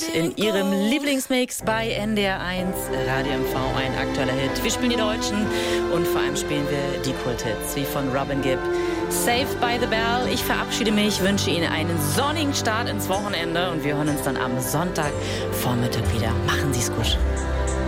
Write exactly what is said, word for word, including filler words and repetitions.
in ihrem Lieblingsmix bei N D R eins, Radio M V, ein aktueller Hit. Wir spielen die Deutschen und vor allem spielen wir die Kulthits, wie von Robin Gibb. Saved by the Bell. Ich verabschiede mich, wünsche Ihnen einen sonnigen Start ins Wochenende und wir hören uns dann am Sonntagvormittag wieder. Machen Sie es gut.